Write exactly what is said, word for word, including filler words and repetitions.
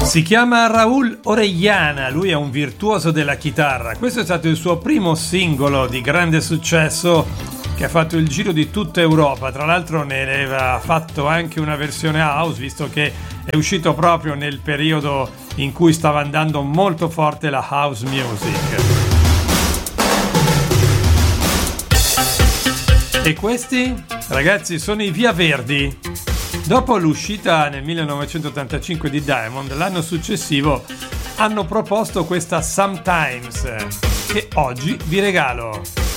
Si chiama Raúl Orellana, lui è un virtuoso della chitarra. Questo è stato il suo primo singolo di grande successo che ha fatto il giro di tutta Europa. Tra l'altro ne aveva fatto anche una versione house, visto che è uscito proprio nel periodo in cui stava andando molto forte la house music. E questi, ragazzi, sono i Via Verdi. Dopo l'uscita nel millenovecentottantacinque di Diamond, l'anno successivo hanno proposto questa Sometimes, che oggi vi regalo.